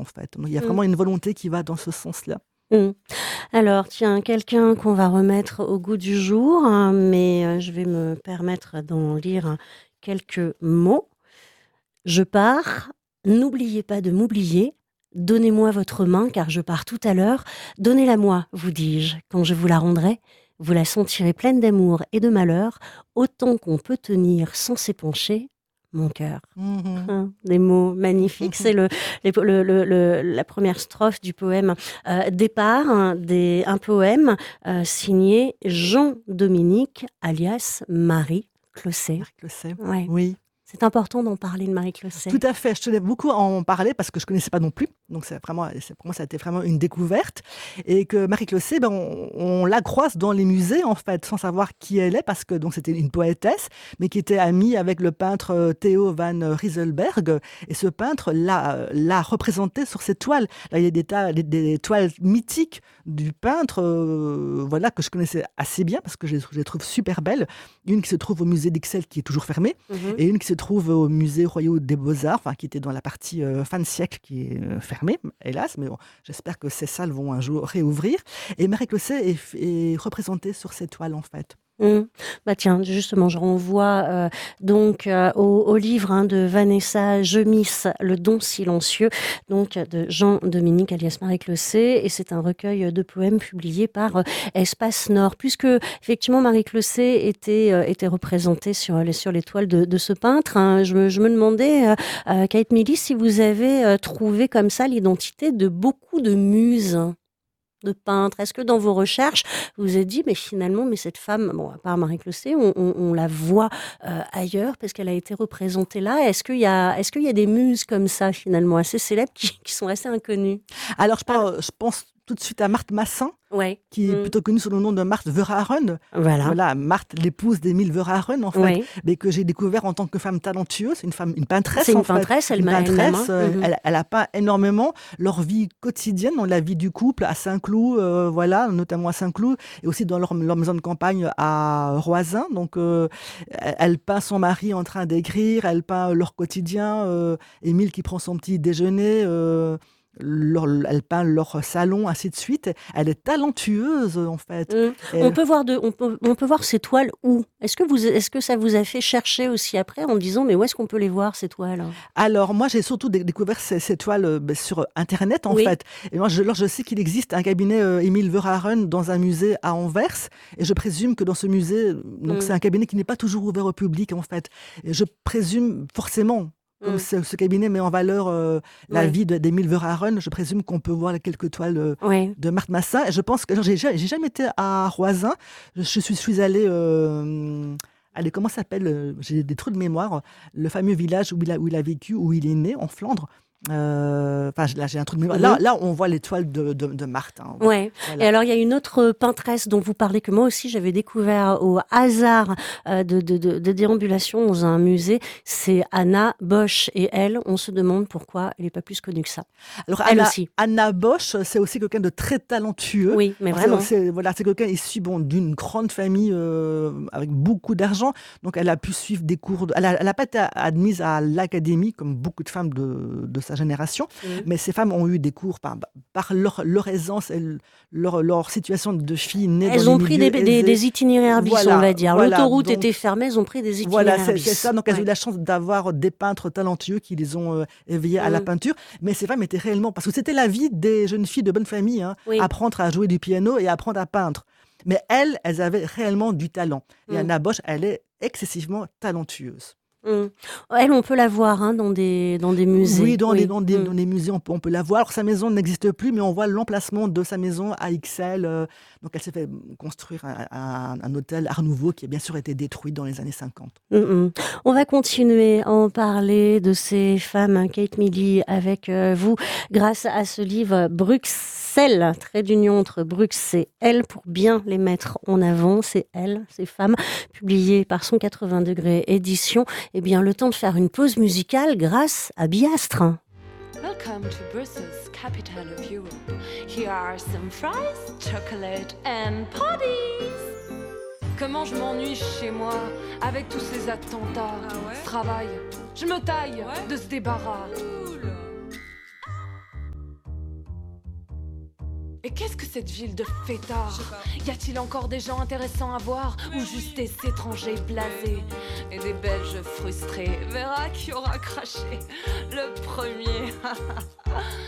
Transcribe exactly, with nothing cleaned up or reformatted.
fait. Donc, il y a Mmh. vraiment une volonté qui va dans ce sens-là. Mmh. Alors, tiens, quelqu'un qu'on va remettre au goût du jour, hein, mais euh, je vais me permettre d'en lire quelques mots. Je pars, n'oubliez pas de m'oublier. Donnez-moi votre main, car je pars tout à l'heure. Donnez-la-moi, vous dis-je, quand je vous la rendrai. Vous la sentirez pleine d'amour et de malheur, autant qu'on peut tenir sans s'épancher mon cœur. Mhm. Hein, des mots magnifiques. C'est le, les- le- le- le- la première strophe du poème euh, Départ, hein, des, un poème euh, signé Jean-Dominique, alias Marie Closset. Marc le sait. Ouais. Oui. C'est important d'en parler de Marie Closset. Tout à fait, je tenais beaucoup à en parler parce que je ne connaissais pas non plus. Donc c'est vraiment, c'est- pour moi, ça a été vraiment une découverte. Et que Marie Closset, ben, on, on la croise dans les musées, en fait, sans savoir qui elle est, parce que donc c'était une poétesse, mais qui était amie avec le peintre euh, Theo van Rieselberg. Et ce peintre l'a, l'a représentée sur ses toiles. Là, il y a des, tas- des, des toiles mythiques du peintre, euh, voilà, que je connaissais assez bien parce que je, les- je les trouve super belles. Une qui se trouve au musée d'Ixelles, qui est toujours fermé, Mhm. et une qui se trouve au musée royal des Beaux-Arts, enfin, qui était dans la partie euh, fin de siècle, qui est euh, fermée, hélas, mais bon, j'espère que ces salles vont un jour réouvrir. Et Marie Closset est, est représentée sur ces toiles, en fait. Mmh. Bah tiens, justement, je renvoie euh, donc euh, au, au livre hein, de Vanessa Gemis, Le don silencieux, donc de Jean-Dominique alias Marie Closset, et c'est un recueil de poèmes publié par euh, Espace Nord, puisque effectivement Marie Closset était euh, était représentée sur les sur les toiles de, de ce peintre. Hein. Je me je me demandais, euh, euh, Kate Milly, si vous avez euh, trouvé comme ça l'identité de beaucoup de muses de peintres. Est-ce que dans vos recherches, vous vous êtes dit, mais finalement, mais cette femme, bon, à part Marie Closset, on, on, on la voit euh, ailleurs parce qu'elle a été représentée là. Est-ce qu'il y a, est-ce qu'il y a des muses comme ça, finalement, assez célèbres qui, qui sont assez inconnues? Alors, je pense, je pense tout de suite à Marthe Massin, Ouais. qui est Mm. plutôt connue sous le nom de Marthe Verhaeren. Voilà. Voilà, Marthe, l'épouse d'Émile Verhaeren, en fait, Ouais. mais que j'ai découvert en tant que femme talentueuse, une femme, une peintresse, C'est une en fait. peintresse, elle Une m'a- elle-même, peintresse, hein. euh, Mhm. elle, elle a peint énormément leur vie quotidienne, dans la vie du couple à Saint-Cloud, euh, voilà, notamment à Saint-Cloud, et aussi dans leur, leur maison de campagne à Roisin. Donc, euh, elle, elle peint son mari en train d'écrire, elle peint leur quotidien, euh, Émile qui prend son petit déjeuner, euh, leur- elle peint leur salon, ainsi de suite. Elle est talentueuse, en fait. Mm. Et On peut voir de, on peut, on peut voir ces toiles où? Est-ce que vous, est-ce que ça vous a fait chercher aussi après en disant, mais où est-ce qu'on peut les voir ces toiles? Alors, moi, j'ai surtout dé- découvert ces, ces toiles euh, ben, sur Internet, en Oui. fait. Et moi, je, alors, je sais qu'il existe un cabinet euh, Émile Verhaeren dans un musée à Anvers. Et je présume que dans ce musée, euh, donc Mm. c'est un cabinet qui n'est pas toujours ouvert au public, en fait. Et je présume forcément, comme Mm. ce, ce cabinet met en valeur euh, la Oui. vie de- d'Émile Verhaeren, je présume qu'on peut voir quelques toiles euh, Ouais. de Marthe Massin. Et je pense que alors, j'ai ja- j'ai jamais été à Roisin. Je, je suis, suis allée. euh, allez, comment ça s'appelle euh, J'ai des trous de mémoire. Le fameux village où il a, où il a vécu, où il est né, en Flandre. Euh, Enfin, là, j'ai un trou de mémoire. Mhm. Là, là, on voit les toiles de, de, de Marthe. hein. Ouais. Voilà. Et alors, il y a une autre peintresse dont vous parlez que moi aussi j'avais découvert au hasard euh, de, de, de, de déambulation dans un musée. C'est Anna Bosch. Et elle, on se demande pourquoi elle n'est pas plus connue que ça. Alors, Elle Anna, aussi. Anna Bosch, c'est aussi quelqu'un de très talentueux. Oui, mais Alors, vraiment. C'est, c'est- voilà, c'est quelqu'un issu bon, d'une grande famille euh, avec beaucoup d'argent. Donc, elle a pu suivre des cours. De, elle n'a pas été admise à l'académie, comme beaucoup de femmes de, de sa génération. Mhm. Mais ces femmes ont eu des cours par, par leur, leur aisance et leur, leur situation de filles nées Elles dans ont les pris milieux des, des, aisés. des itinéraires bis, Voilà, on va dire. voilà, L'autoroute donc- était fermée, elles ont pris des itinéraires Voilà, c'est, bis. c'est ça. Donc, elles ont Ouais. eu la chance d'avoir des peintres talentueux qui les ont euh, éveillées à la Mm. peinture. Mais ces femmes étaient réellement... Parce que c'était la vie des jeunes filles de bonne famille, hein, Oui. apprendre à jouer du piano et apprendre à peindre. Mais elles, elles avaient réellement du talent. Et Mm. Anna Bosch, elle est excessivement talentueuse. Mm. Elle, on peut la voir hein, dans, des, dans des musées. Oui, dans, Les, dans, des, Mm. dans des musées, on peut, on peut la voir. Alors, sa maison n'existe plus, mais on voit l'emplacement de sa maison à Ixelles. euh, donc, elle s'est fait construire un, un- un hôtel Art Nouveau qui a bien sûr été détruit dans les années cinquante. Mm, mm. On va continuer à en parler de ces femmes, hein, Kate Milly, avec euh, vous, grâce à ce livre Bruxelles, trait d'union entre Bruxelles et elle, pour bien les mettre en avant. C'est elles, ces femmes, publiées par cent quatre-vingts degrés édition. Eh bien, le temps de faire une pause musicale grâce à Biastre. Welcome to Brussels, capital of Europe. Here are some fries, chocolate and parties. Comment je m'ennuie chez moi avec tous ces attentats. Ah ouais? Ce travail, je me taille Ouais. de ce débarras. Cool. Et qu'est-ce que cette ville de fêtards? Y a-t-il encore des gens intéressants à voir? Ou juste des étrangers blasés? Et des Belges frustrés? Verra qui aura craché le premier.